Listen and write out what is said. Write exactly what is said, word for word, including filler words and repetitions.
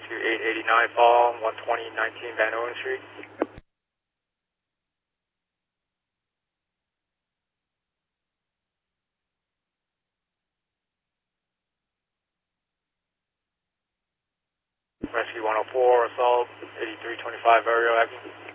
to eight eighty-nine Fall, one twenty nineteen Van Owen Street. Rescue one oh four, assault, eighty-three twenty-five Aerial Avenue.